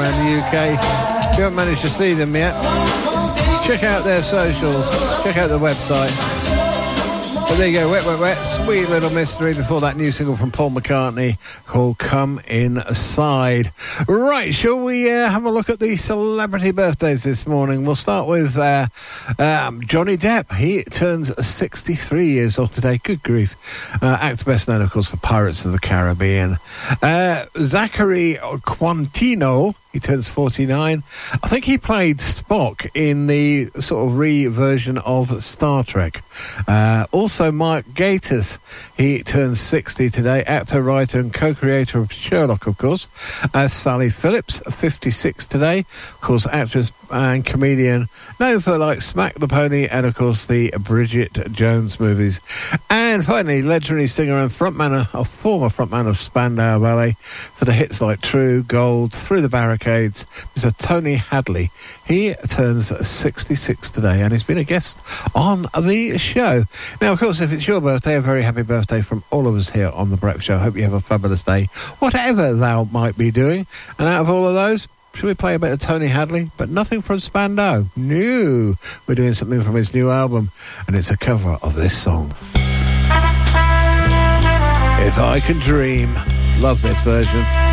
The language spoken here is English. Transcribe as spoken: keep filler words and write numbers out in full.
around the U K. If you haven't managed to see them yet, check out their socials, check out their website. But there you go, Wet, Wet, Wet, sweet little mystery before that new single from Paul McCartney called Come Inside. Right, shall we uh, have a look at the celebrity birthdays this morning? We'll start with uh, um, Johnny Depp. He turns sixty-three years old today. Good grief. Uh, actor best known, of course, for Pirates of the Caribbean. Uh, Zachary Quintino. He turns forty-nine. I think he played Spock in the sort of re-version of Star Trek. Uh, also, Mark Gatiss. He turns sixty today. Actor, writer and co-creator of Sherlock, of course. Uh, Sally Phillips, fifty-six today. Of course, actress and comedian known for like Smack the Pony and, of course, the Bridget Jones movies. And finally, legendary singer and frontman, a former frontman of Spandau Ballet for the hits like True, Gold, Through the Barricades, Mister Tony Hadley. He turns sixty-six today and he's been a guest on the show. Now, of course, if it's your birthday, a very happy birthday from all of us here on The Breakfast Show. Hope you have a fabulous day, whatever thou might be doing. And out of all of those, should we play a bit of Tony Hadley? But nothing from Spandau. No. We're doing something from his new album, and it's a cover of this song. If I Can Dream. Love this version.